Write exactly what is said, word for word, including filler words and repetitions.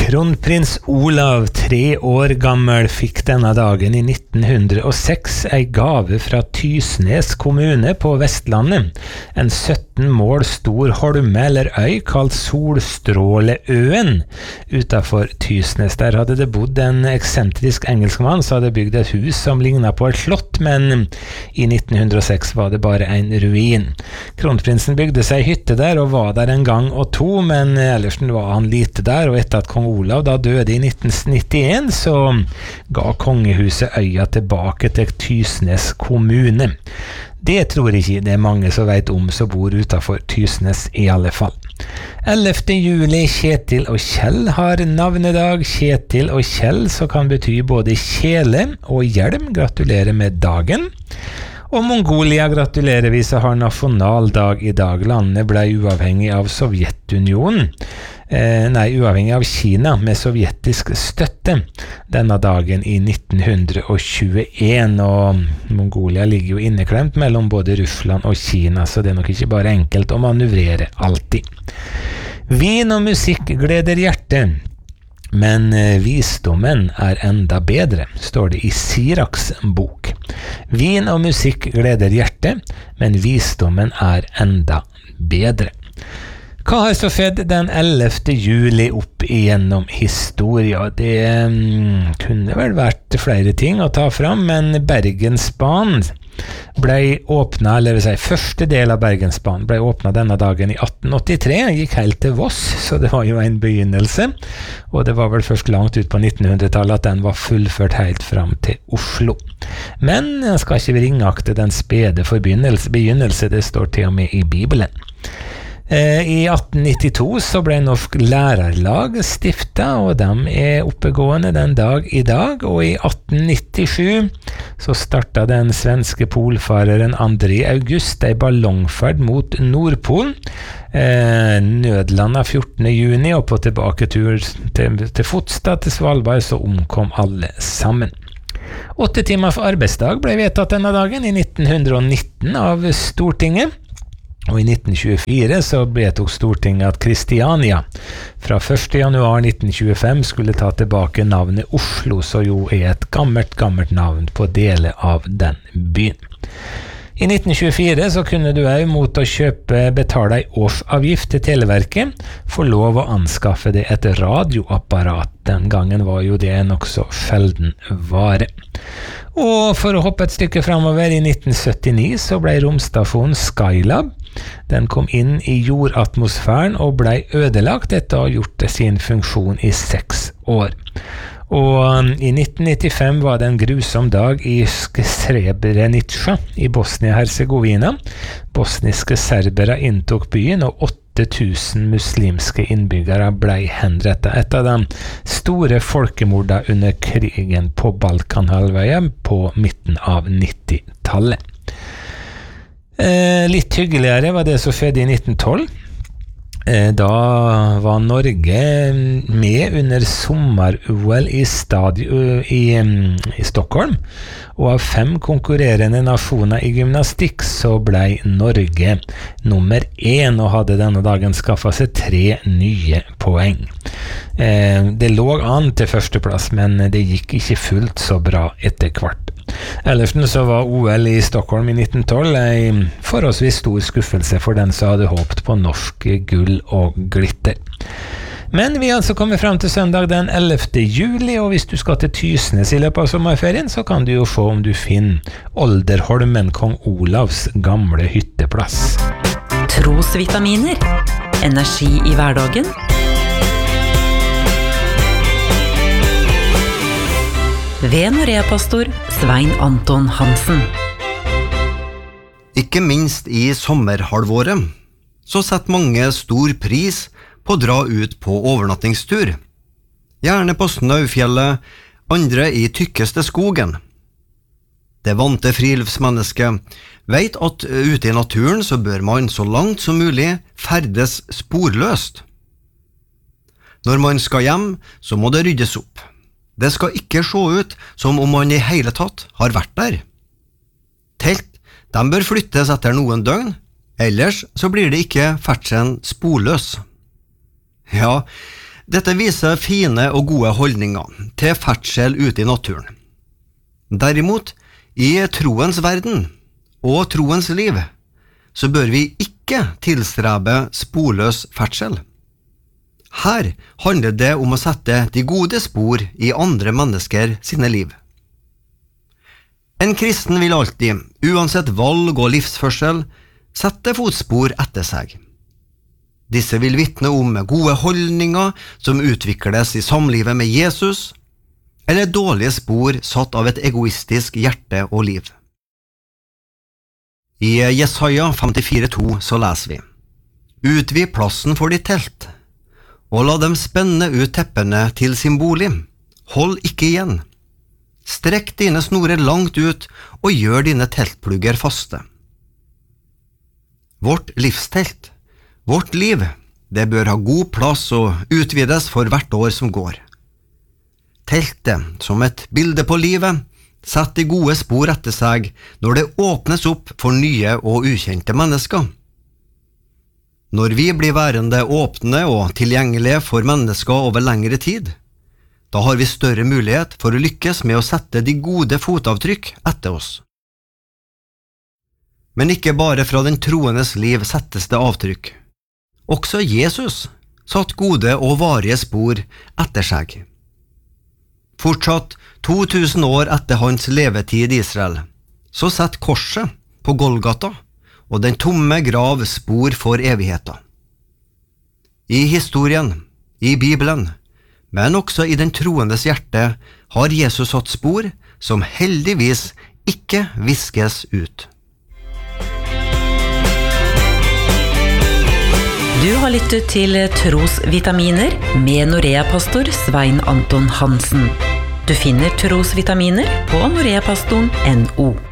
Kronprins Olav, tre år gammel, fikk denne dagen i nitten hundre og seks ei gave fra Tysnes kommune på Vestlandet. En sytten mål stor holme eller øy kalt Solstråleøen. Utenfor Tysnes der hadde det bodd en eksentrisk engelskmann som hadde bygd et hus som lignet på et slott, men i nitten hundre og seks var det bare en ruin. Kronprinsen bygde seg hytte der og var der en gang og to, men ellers var han lite der, og etter at kong Olav da døde i nitten nittien, så ga kongehuset øya tilbake til Tysnes kommune. Det tror jeg ikke det er mange som vet om som bor utenfor Tysnes i alle fall. ellevte juli, Kjetil og Kjell har navnedag. Kjetil og Kjell, som kan bety både kjele og hjelm. Gratulerer med dagen. Og Mongolia gratulerer vi som har nasjonaldag i dag. Landet ble uavhengig av Sovjetunionen. Eh, nei, uavhengig av Kina med sovjetisk støtte denne dagen i nitten tjueen, og Mongolia ligger jo inneklemt mellom både Russland og Kina, så det er nok ikke bare enkelt å manøvrere alltid. Vin og musikk gleder hjertet, men visdommen er enda bedre, står det i Siraks bok. Vin og musikk gleder hjertet, men visdommen er enda bedre. Hva har så skjedd den ellevte juli opp igjennom historia? Det um, kunne vel vært flere ting å ta fram, men Bergensbanen ble åpnet, eller vil si, første del av Bergensbanen ble åpnet denne dagen i atten åttitre, gikk helt til Voss, så det var jo en begynnelse, og det var vel først langt ut på nittenhundretallet at den var fullført helt fram til Oslo. Men jeg skal ikke ringakte den spede forbegynnelse, begynnelse, det står til og med i Bibelen. I atten nittito så ble Norsk Lærerlag stiftet, og de er oppegående den dag i dag, og i atten nittisju så startet den svenske polfareren André August en ballongferd mot Nordpolen. Eh, nødlanda fjortende juni, og på tilbaketur til, til Fotstad til Svalbard så omkom alle sammen. Åtte timer for arbeidsdag ble vedtatt denne dagen i nitten nitten av Stortinget. Og i nitten tjuefire så vedtok Stortinget at Kristiania fra første januar nitten tjuefem skulle ta tilbake navnet Oslo, så jo er et gammelt, gammelt navn på deler av den byen. I nitten tjuefire så kunne du også mot å kjøpe betale en årsavgift til Televerket få lov å anskaffe det et radioapparat. Den gangen var jo det en også sjelden vare. Og for å hoppe et stykke fremover, i nitten syttini så ble romstasjonen Skylab. Den kom inn i jordatmosfæren og ble ødelagt etter å ha gjort sin funksjon i seks år. Og i nitten nittifem var det en grusom dag i Srebrenica i Bosnia-Herzegovina. Bosniske serbere inntok byen, og åtte tusen muslimske innbyggere ble henrettet etter de store folkemordene under krigen på Balkanhalvøya på midten av nittitallet. Eh, litt hyggeligere var det som skjedde i nitten tolv. Eh, da var Norge med under sommer-O L i, stadion, i, i Stockholm, og av fem konkurrerende nasjoner i gymnastikk så ble Norge nummer én og hadde denne dagen skaffet seg tre nye poeng. Eh, det lå an til førsteplass, men det gikk ikke fullt så bra etter hvert. Ellers så var O L i Stockholm i nitten tolv en forholdsvis stor skuffelse for den som hadde håpet på norsk gull og glitter. Men vi har altså kommet frem til søndag den ellevte juli, og hvis du skal til Tysnes i løpet av sommerferien, så kan du jo se om du finner Olderholmen, kong Olavs gamle hytteplass. Trosvitaminer. Energi i hverdagen. Ved Norea-pastor Svein Anton Hansen. Ikke minst i sommerhalvåret, så setter mange stor pris på å dra ut på overnattingstur. Gjerne på Snaufjellet, andre i tykkeste skogen. Det vante friluftsmennesket vet at ute i naturen så bør man så langt som mulig ferdes sporløst. Når man skal hjem, så må det ryddes opp. Det skal ikke se ut som om man i hele tatt har vært der. Telt, de bør flyttes etter noen døgn, ellers så blir det ikke ferdselen sporløs. Ja, Dette viser fine og gode holdninger til ferdsel ute i naturen. Derimot, i troens verden og troens liv, så bør vi ikke tilstrebe sporløs ferdsel. Her handler det om å sette de gode spor i andre mennesker sine liv. En kristen vil alltid, uansett valg og livsførsel, sette fotspor etter seg. Disse vil vitne om gode holdninger som utvikles i samlivet med Jesus, eller dårlige spor satt av et egoistisk hjerte og liv. I Jesaja femtifire to så leser vi: Utvid plassen for ditt telt, og la dem spenne ut teppene til sin bolig. Hold ikke igjen. Strekk dine snorer langt ut, og gjør dine teltplugger faste. Vårt livstelt, vårt liv, det bør ha god plass og utvides for hvert år som går. Teltet, som et bilde på livet, setter gode spor etter seg når det åpnes opp for nye og ukjente mennesker. Når vi blir værende åpne og tilgjengelige for mennesker over lengre tid, da har vi større mulighet for å lykkes med å sette de gode fotavtrykk etter oss. Men ikke bare fra den troendes liv settes det avtrykk. Også Jesus satt gode og varige spor etter seg. Fortsatt to tusen år etter hans levetid i Israel, så setter korset på Golgata og den tomme grav spor for evigheten. I historien, i Bibelen, men også i den troendes hjerte har Jesus satt spor som heldigvis ikke viskes ut. Du har lyttet til Trosvitaminer med Norea-pastor Svein Anton Hansen. Du finner Trosvitaminer på noreapastoren punktum no.